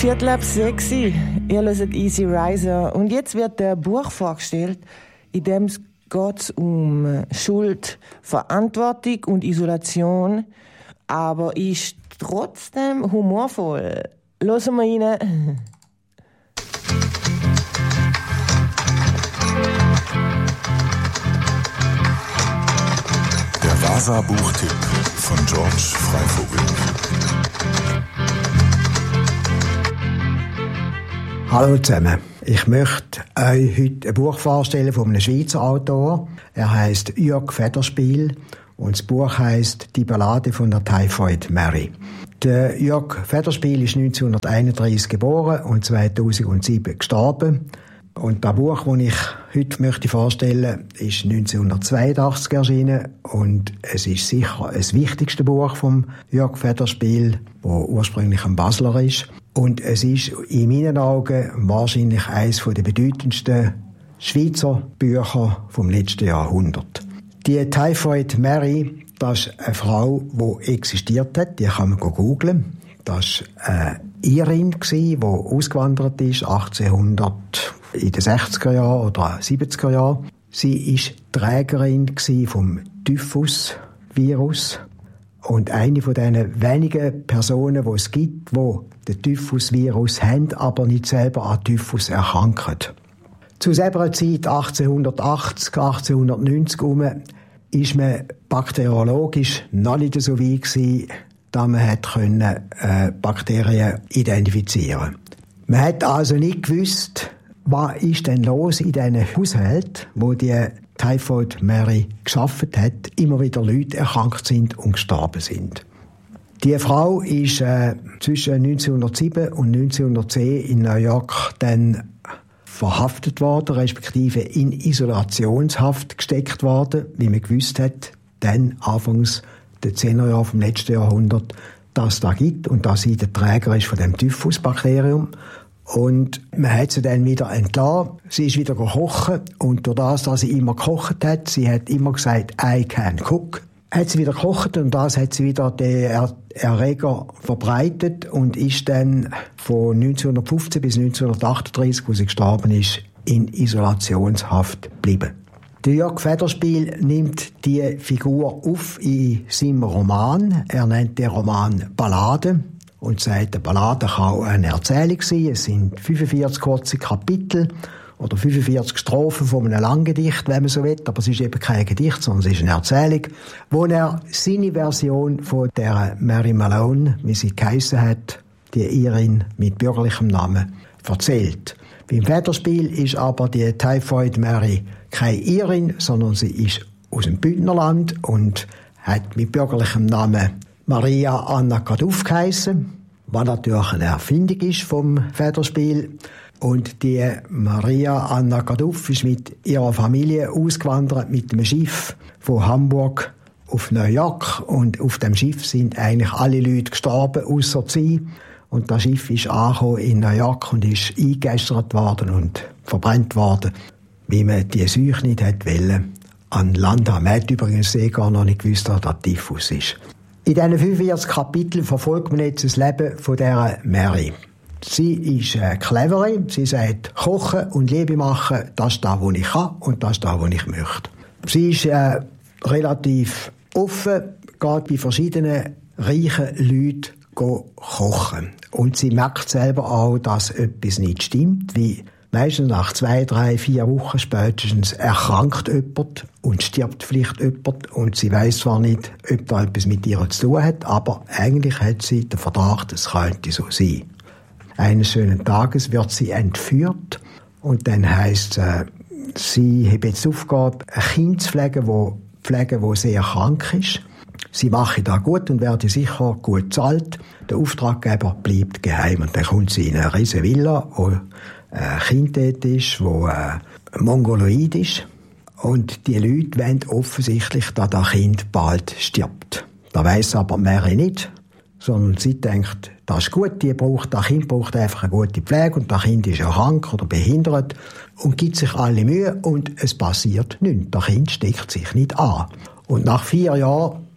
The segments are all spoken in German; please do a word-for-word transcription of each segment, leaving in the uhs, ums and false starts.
Viertel ab sechs. Ihr hört Easy Riser. Und jetzt wird der Buch vorgestellt, in dem es geht um Schuld, Verantwortung und Isolation, aber ist trotzdem humorvoll. Hören wir rein. Der Vasa-Buchtipp von George Freivogel. Hallo zusammen. Ich möchte euch heute ein Buch vorstellen von einem Schweizer Autor. Er heisst Jörg Federspiel und das Buch heisst Die Ballade von der Typhoid Mary. Der Jörg Federspiel ist neunzehnhunderteinunddreissig geboren und zweitausendsieben gestorben. Und das Buch, das ich heute möchte vorstellen möchte, ist neunzehnhundertzweiundachtzig erschienen und es ist sicher das wichtigste Buch von Jörg Federspiel, das ursprünglich ein Basler ist. Und es ist in meinen Augen wahrscheinlich eines der bedeutendsten Schweizer Bücher vom letzten Jahrhundert. Die Typhoid Mary, das ist eine Frau, die existiert hat, die kann man googeln. Das war eine Irin, die ausgewandert ist, achtzehnhundert in den sechziger Jahren oder siebziger Jahren. Sie war Trägerin vom Typhus-Virus und eine von diesen wenigen Personen, die es gibt, die den Typhus-Virus haben, aber nicht selber an Typhus erkranken. Zu selber Zeit, achtzehnhundertachtzig, achtzehnhundertneunzig herum, ist man bakteriologisch noch nicht so weit gewesen, dass man hat können, äh, Bakterien identifizieren konnte. Man hat also nicht gewusst, was ist denn los in diesen Haushalten, wo die Typhoid Mary geschaffen hat, immer wieder Leute erkrankt sind und gestorben sind. Die Frau ist äh, zwischen neunzehnhundertsieben und neunzehnhundertzehn in New York dann verhaftet worden, respektive in Isolationshaft gesteckt worden, wie man gewusst hat, dann anfangs der Zehnerjahre vom letzten Jahrhundert, dass es da gibt und dass sie der Träger ist von dem Typhus-Bakterium. Und man hat sie dann wieder entlassen. Sie ist wieder kochen und durch das, dass sie immer gekocht hat, sie hat immer gesagt, I can cook, hat sie wieder gekocht und das hat sie wieder den er- Erreger verbreitet und ist dann von neunzehnhundertfünfzehn bis neunzehnhundertachtunddreissig, wo sie gestorben ist, in Isolationshaft geblieben. Der Jörg Federspiel nimmt die Figur auf in seinem Roman. Er nennt den Roman Ballade und sagt, eine Ballade kann auch eine Erzählung sein. Es sind fünfundvierzig kurze Kapitel oder fünfundvierzig Strophen von einem Langgedicht, wenn man so will. Aber es ist eben kein Gedicht, sondern es ist eine Erzählung, wo er seine Version von der Mary Malone, wie sie geheissen hat, die Irin mit bürgerlichem Namen, erzählt. Beim Federspiel ist aber die Typhoid Mary keine Irin, sondern sie ist aus dem Bündnerland und hat mit bürgerlichem Namen Maria Anna Kaduff geheissen, was natürlich eine Erfindung ist vom Federspiel. Und die Maria Anna Kaduff ist mit ihrer Familie ausgewandert mit dem Schiff von Hamburg auf New York. Und auf dem Schiff sind eigentlich alle Leute gestorben, ausser sie. Und das Schiff ist angekommen in New York und ist eingeäschert worden und verbrannt worden, wie man die Seuche nicht hätte wollen. An Land haben. Man hat übrigens eh gar noch nicht gewusst, dass das Typhus ist. In diesen fünfundvierzig Kapiteln verfolgt man jetzt das Leben von dieser Mary. Sie ist eine Clevere. Sie sagt, kochen und Liebe machen, das ist das, was ich kann und das ist das, was ich möchte. Sie ist äh, relativ offen, geht bei verschiedenen reichen Leuten kochen. Und sie merkt selber auch, dass etwas nicht stimmt, wie meistens nach zwei, drei, vier Wochen spätestens erkrankt jemand und stirbt vielleicht jemand und sie weiss zwar nicht, ob da etwas mit ihr zu tun hat, aber eigentlich hat sie den Verdacht, es könnte so sein. Eines schönen Tages wird sie entführt und dann heisst es, äh, sie hat jetzt die Aufgabe, ein Kind zu pflegen, das pflegen, das sehr krank ist. Sie machen das gut und werden sicher gut bezahlt. Der Auftraggeber bleibt geheim und dann kommt sie in eine riesige Villa, wo ein Kind dort ist, wo äh, mongoloid ist. Und die Leute wollen offensichtlich, dass das Kind bald stirbt. Das weiss aber Mary nicht, sondern sie denkt, das ist gut, die braucht, das Kind braucht einfach eine gute Pflege und das Kind ist ja krank oder behindert und gibt sich alle Mühe und es passiert nichts. Das Kind steckt sich nicht an. Und nach vier Jahren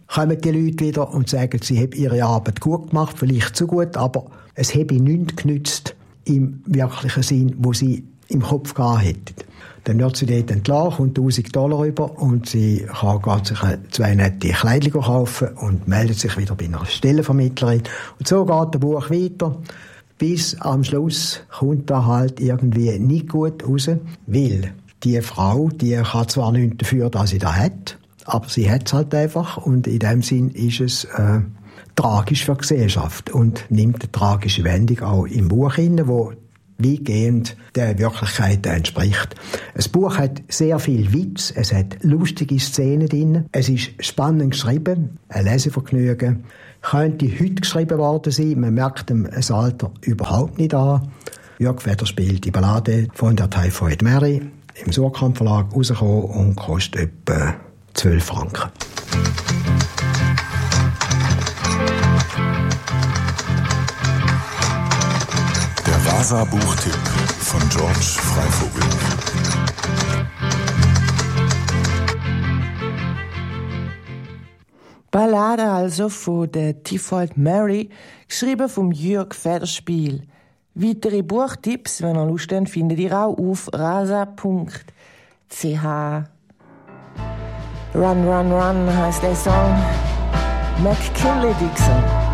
kommen die Leute wieder und sagen, sie haben ihre Arbeit gut gemacht, vielleicht zu gut, aber es habe nichts genützt im wirklichen Sinn, wo sie im Kopf gehabt hätten. Dann wird sie dort entlassen, kommt tausend Dollar rüber und sie kann geht sich zwei nette Kleidchen kaufen und meldet sich wieder bei einer Stellenvermittlerin. Und so geht das Buch weiter, bis am Schluss kommt da halt irgendwie nicht gut raus, weil die Frau, die kann zwar nichts dafür, dass sie das hat, aber sie hat es halt einfach und in dem Sinn ist es äh, tragisch für die Gesellschaft und nimmt eine tragische Wendung auch im Buch hinein, wo weitgehend der Wirklichkeit entspricht. Das Buch hat sehr viel Witz, es hat lustige Szenen drin, es ist spannend geschrieben, ein Lesevergnügen. Könnte heute geschrieben worden sein, man merkt dem das Alter überhaupt nicht an. Jörg Federspiel, die Ballade von der Typhoid Mary, im Surkamp Verlag rausgekommen und kostet etwa zwölf Franken. Der Vasa-Buchtipp von George Freivogel. Ballade also von der Typhoid Mary, geschrieben vom Jörg Federspiel. Weitere Buchtipps, wenn ihr Lust habt, findet ihr auch auf rasa punkt c h. Run, Run, Run heisst der Song. McKinley Dixon.